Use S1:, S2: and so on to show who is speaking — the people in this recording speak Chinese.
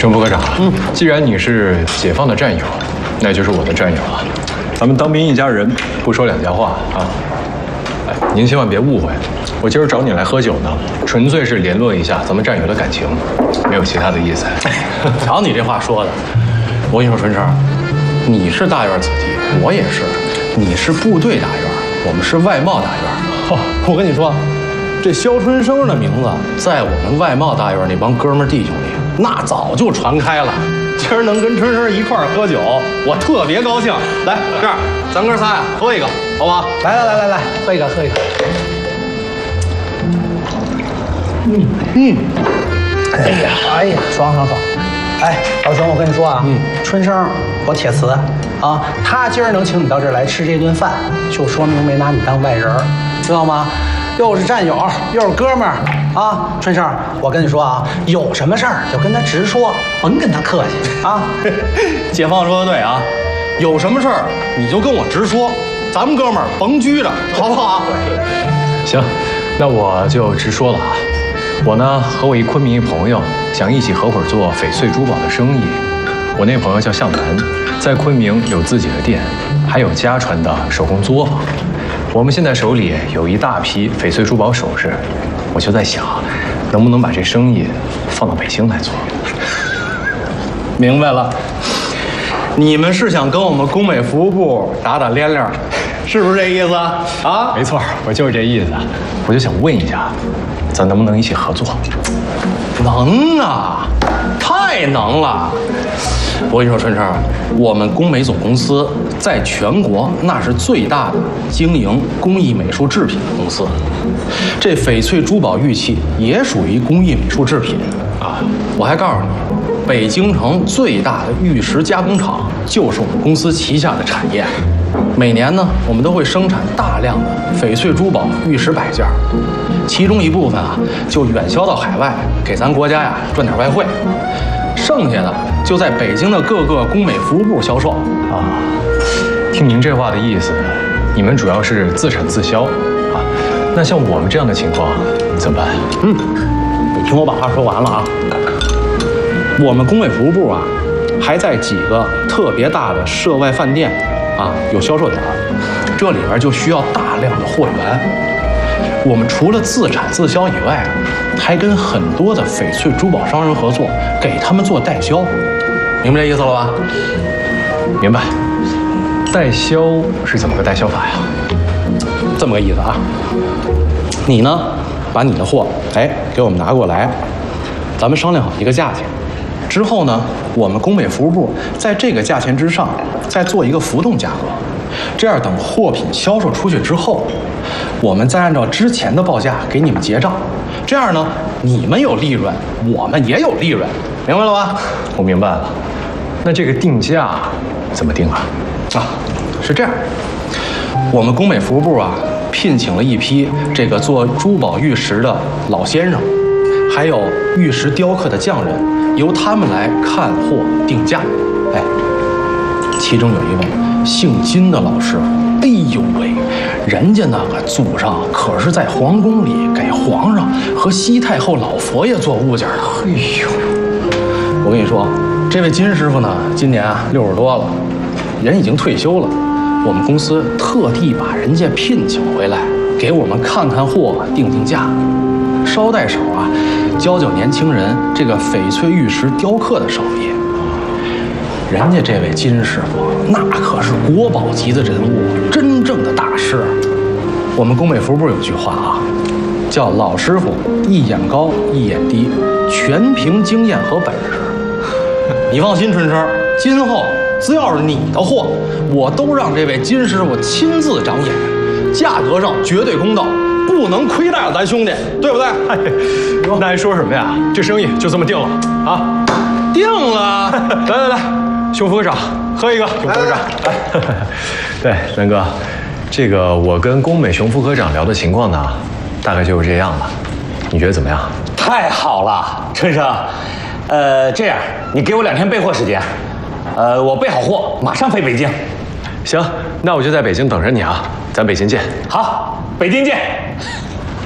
S1: 熊副科长，既然你是解放的战友，那就是我的战友了。咱们当兵一家人，不说两家话啊。哎，您千万别误会，我今儿找你来喝酒呢，纯粹是联络一下咱们战友的感情，没有其他的意思。
S2: 瞧你这话说的，我跟你说，春生，你是大院子弟，我也是，你是部队大院，我们是外贸大院。我跟你说，这肖春生的名字在我们外贸大院那帮哥们弟兄里，那早就传开了。今儿能跟春生一块儿喝酒，我特别高兴。来，这样咱哥仨呀喝一个，好吧？
S3: 来，喝一个。哎呀，爽。哎，老熊，我跟你说啊，春生我铁磁啊，他今儿能请你到这儿来吃这顿饭，就说明没拿你当外人，知道吗？又是战友，又是哥们儿啊！春生，我跟你说啊，有什么事儿就跟他直说，甭跟他客气啊。
S2: 解放说的对啊，有什么事儿你就跟我直说，咱们哥们儿甭拘着，好不好？
S1: 行，那我就直说了啊。我呢和我昆明一朋友想一起合伙做翡翠珠宝的生意。我那朋友叫向南，在昆明有自己的店，还有家传的手工作坊。我们现在手里有一大批翡翠珠宝首饰，我就在想，能不能把这生意放到北京来做？
S2: 明白了，你们是想跟我们工美服务部打打连连，是不是这意思啊？
S1: 没错，我就是这意思。我就想问一下，咱能不能一起合作？
S2: 能啊，太能了！我跟你说，春生，我们工美总公司在全国那是最大的经营工艺美术制品的公司，这翡翠珠宝玉器也属于工艺美术制品啊。我还告诉你，北京城最大的玉石加工厂就是我们公司旗下的产业。每年呢，我们都会生产大量的翡翠珠宝玉石摆件，其中一部分啊就远销到海外，给咱国家呀赚点外汇，剩下的就在北京的各个工美服务部销售
S1: 啊。听您这话的意思，你们主要是自产自销啊？那像我们这样的情况怎么办？
S2: 你听我把话说完了啊。我们工美服务部啊，还在几个特别大的涉外饭店啊有销售点，这里边就需要大量的货源。我们除了自产自销以外，还跟很多的翡翠珠宝商人合作，给他们做代销，明白这意思了吧？
S1: 明白。代销是怎么个代销法呀？
S2: 这么个意思啊。你呢，把你的货给我们拿过来，咱们商量好一个价钱。之后呢，我们工美服务部在这个价钱之上再做一个浮动价格，这样等货品销售出去之后，我们再按照之前的报价给你们结账。这样呢，你们有利润，我们也有利润，明白了吧？
S1: 我明白了。那这个定价怎么定啊？
S2: 是这样，我们工美服务部啊，聘请了一批这个做珠宝玉石的老先生，还有玉石雕刻的匠人，由他们来看货定价。其中有一位姓金的老师傅，哎呦喂，人家那个祖上可是在皇宫里给皇上和西太后老佛爷做物件的。哎呦，我跟你说，这位金师傅呢，今年60多了，人已经退休了。我们公司特地把人家聘请回来，给我们看看货，定价，捎带手啊，教年轻人这个翡翠玉石雕刻的手艺。人家这位金师傅那可是国宝级的人物，真正的大师。我们工美服务部有句话啊，叫老师傅一眼高一眼低，全凭经验和本事。你放心，春生，今后只要是你的货，我都让这位金师傅亲自长眼，价格上绝对公道，不能亏待了咱兄弟，对不对？
S1: 那还说什么呀？这生意就这么定了啊！
S2: 定了！
S1: 来，熊副科长，喝一个。熊副科长，来。对，南哥，这个我跟工美熊副科长聊的情况呢，大概就是这样了。你觉得怎么样？
S4: 太好了，春生。这样，你给我2天备货时间。我备好货，马上飞北京。
S1: 行，那我就在北京等着你啊，咱北京见。
S4: 好，北京见。